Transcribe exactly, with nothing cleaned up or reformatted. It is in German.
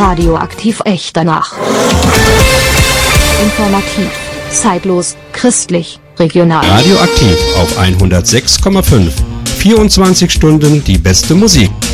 Radioaktiv echt danach. Informativ, zeitlos, christlich, regional. Radioaktiv auf hundertsechs Komma fünf. vierundzwanzig Stunden die beste Musik.